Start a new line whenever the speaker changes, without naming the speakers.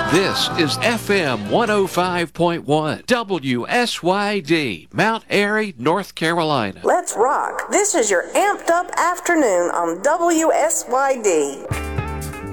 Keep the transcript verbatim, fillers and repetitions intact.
This is F M one oh five point one, W S Y D, Mount Airy, North Carolina.
Let's rock. This is your amped up afternoon on W S Y D.